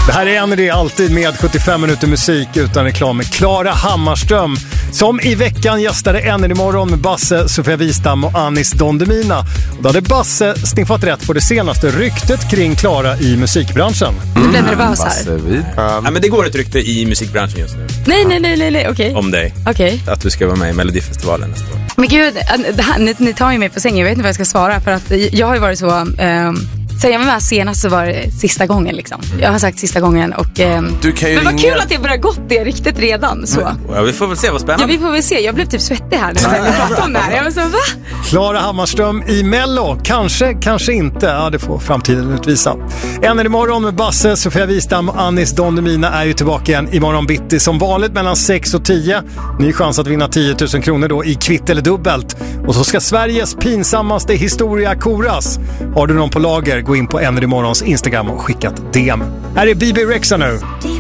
Det här är Energy, alltid med 75 minuter musik utan reklam med Klara Hammarström, som i veckan gästade Energy morgon med Basse, Sofia Wistam och Anis Don Demina. Och då hade Basse sniffat rätt på det senaste ryktet kring Klara i musikbranschen. Du blev nervös här. Ja, men det går ett rykte i musikbranschen just nu. Nej, okej. Om dig. Okej. Att du ska vara med i Melodifestivalen nästa år. Men gud, ni tar ju mig på sängen. Jag vet inte vad jag ska svara. För att jag har ju varit så... Så jag var med senast så var det sista gången liksom. Jag har sagt sista gången och... Du kan ju men vad ringa... kul att det börjar gått det riktigt redan så. Ja, vi får väl se vad spännande. Ja, vi får väl se. Jag blev typ svettig här när vi pratade om det här. Jag var så, va? Klara Hammarström i Mello. Kanske inte. Ja, det får framtiden utvisa. Energy morgon med Basse, Sofia Wistam och Anis Don Demina är ju tillbaka igen imorgon bitti som vanligt mellan 6 och 10. Ny chans att vinna 10 000 kronor då i kvitt eller dubbelt. Och så ska Sveriges pinsammaste historia koras. Har du någon på lager, gå in på Energy morgons Instagram och skicka ett DM. Här är BB Rexha nu.